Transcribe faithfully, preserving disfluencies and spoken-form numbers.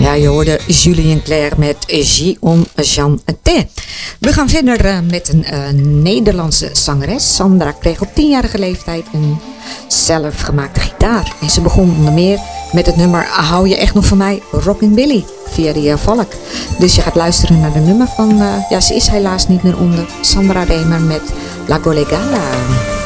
Ja, je hoorde Julien Clerc met J on Jean T. We gaan verder uh, met een uh, Nederlandse zangeres. Sandra kreeg op tienjarige leeftijd een zelfgemaakte gitaar. En ze begon onder meer met het nummer Hou je echt nog van mij? Rockin' Billy via de uh, Valk. Dus je gaat luisteren naar de nummer van, uh, ja, ze is helaas niet meer onder, Sandra Remer met La Golegala.